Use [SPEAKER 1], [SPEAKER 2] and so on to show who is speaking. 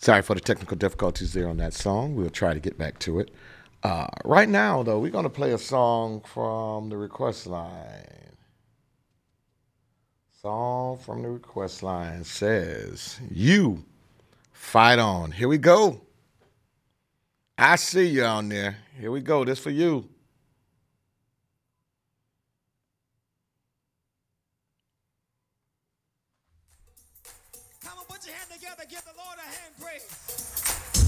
[SPEAKER 1] Sorry for the technical difficulties there on that song. We'll try to get back to it. Right now, though, we're going to play a song from the request line. Song from the request line says, "You fight on." Here we go. I see you on there. Here we go. This for you. Come on, put your hand together. Give the Lord a hand praise.